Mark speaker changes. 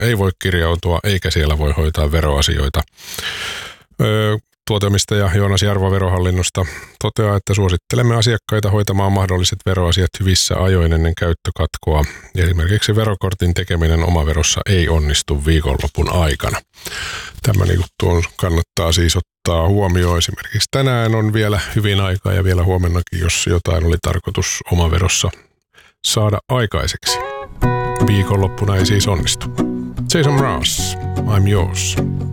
Speaker 1: ei voi kirjautua eikä siellä voi hoitaa veroasioita. Tuoteomistaja Joonas Jarva Verohallinnosta toteaa, että suosittelemme asiakkaita hoitamaan mahdolliset veroasiat hyvissä ajoin ennen käyttökatkoa. Esimerkiksi verokortin tekeminen omaverossa ei onnistu viikonlopun aikana. Tämmöinen juttu kannattaa siis ottaa huomioon. Esimerkiksi tänään on vielä hyvin aikaa ja vielä huomennakin, jos jotain oli tarkoitus omaverossa saada aikaiseksi. Viikonloppuna ei siis onnistu. Jason Mraz, I'm yours.